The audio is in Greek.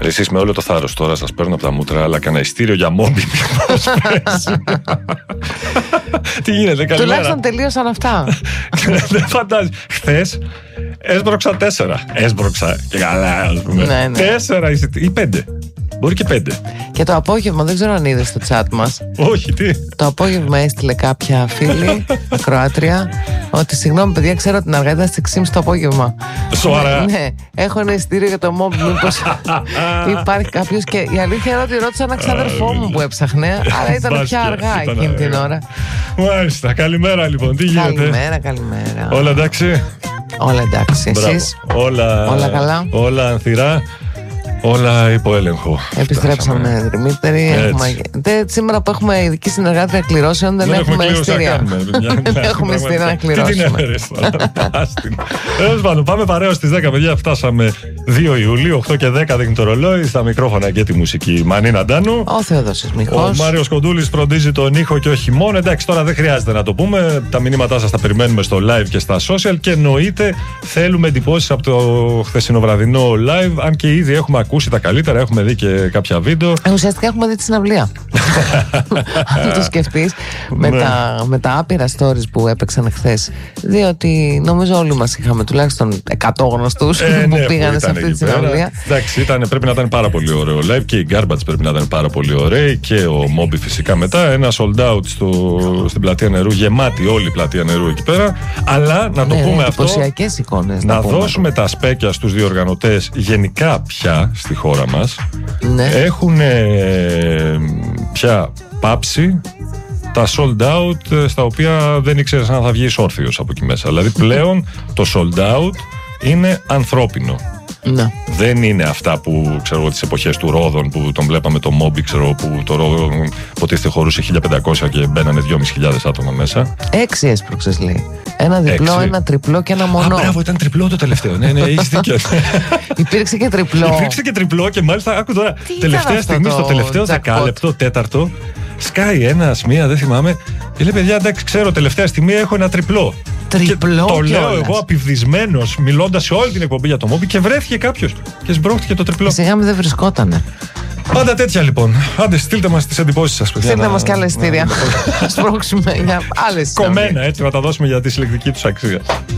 Εσείς με όλο το θάρρος τώρα σας παίρνω από τα μούτρα, αλλά κανένα ειστήριο για μόμπι. Τι γίνεται, καλημέρα. Τουλάχιστον τελείωσαν αυτά. Δεν φαντάζει. Χθες έσπρωξα 4. Έσπρωξα και καλά, ας πούμε. Ναι. 4 ή 5. Μπορεί και 5. Και το απόγευμα, δεν ξέρω αν είδες στο chat μας. Όχι, τι. Το απόγευμα έστειλε κάποια φίλη, ακροάτρια, ότι συγγνώμη παιδιά, ξέρω ότι την αργά ήταν στις 6.30 το απόγευμα. Σοβαρά. Ναι, έχω ένα ειστήριο για το mob, μήπως υπάρχει κάποιος. Και η αλήθεια είναι ότι ρώτησα ένα ξαδερφό μου που έψαχνε, αλλά ήταν πια αργά εκείνη την ώρα. Μάλιστα, καλημέρα λοιπόν, τι γίνεται. Καλημέρα. Όλα εντάξει. Όλα εντάξει, εσείς. Όλα καλά. Όλα ανθυρά. Όλα υπό έλεγχο. Επιστρέψαμε, Δημήτρη. Σήμερα που έχουμε ειδική συνεργάτρια κληρώσεων, δεν έχουμε ειστήρια. Δεν έχουμε ειστήρια να κληρώσουμε. Πάμε παρέως στις 10, παιδιά. Φτάσαμε 2 Ιουλίου, 8 και 10 δείχνει το ρολόι. Στα μικρόφωνα και τη μουσική Μανίνα Ντάνου. Ο Θεόδωσης Μιχός. Ο Μάριος Κοντούλης φροντίζει τον ήχο και όχι μόνο. Εντάξει, τώρα δεν χρειάζεται να το πούμε. Τα μηνύματά σας τα περιμένουμε στο live και στα social. Και εννοείται θέλουμε εντυπώσεις από το χθεσινοβραδινό live. Αν και ήδη έχουμε ακούσει τα καλύτερα, έχουμε δει και κάποια βίντεο. Ουσιαστικά έχουμε δει τη συναυλία. Αν το σκεφτείς, με τα άπειρα stories που έπαιξαν χθες. Διότι νομίζω όλοι μας είχαμε τουλάχιστον 100 γνωστούς που πήγανε σε αυτή τη συναυλία. Εντάξει, πρέπει να ήταν πάρα πολύ ωραίο live και οι Garbage πρέπει να ήταν πάρα πολύ ωραίοι και ο Moby φυσικά μετά. Ένα sold out στην πλατεία νερού, γεμάτη όλη η πλατεία νερού εκεί πέρα. Αλλά να το πούμε αυτό. Εντυπωσιακές εικόνες. Να δώσουμε τα σπέκια στους διοργανωτές γενικά πια στη χώρα μας. Ναι. Έχουν πια πάψει τα sold out στα οποία δεν ήξερες αν θα βγεις όρθιος από εκεί μέσα. Δηλαδή πλέον το sold out είναι ανθρώπινο. Ναι. Δεν είναι αυτά που ξέρω εγώ τις εποχές του Ρόδων που τον βλέπαμε το Moby, ξέρω που το Ρόδον υποτίθεται χωρούσε 1500 και μπαίνανε 2.500 άτομα μέσα. 6 έσπρωξες λέει. Ένα διπλό, 6. Ένα τριπλό και ένα μονό. Μπράβο, ήταν τριπλό το τελευταίο. Ναι, έχεις δίκιο. Υπήρξε και τριπλό. Υπήρξε και τριπλό και μάλιστα άκου τώρα. Τελευταία στιγμή, στο τελευταίο δεκάλεπτο, τέταρτο, σκάει ένας, μία, δεν θυμάμαι. Και λέει παιδιά, εντάξει, ξέρω, τελευταία στιγμή έχω ένα τριπλό. Τριπλό. Το λέω εγώ απειβδισμένος, μιλώντας σε όλη την εκπομπή για το Moby και βρέθηκε κάποιος και σμπρώχτηκε το τριπλό. Σιγά μην δεν βρισκότανε. Πάντα τέτοια λοιπόν. Άντε, στείλτε μας τις εντυπώσεις σας. Στείλτε μας και άλλα ειστήρια. Να σπρώξουμε για άλλες. Κομμένα έτσι να τα δώσουμε για τη συλλεκτική τους αξία.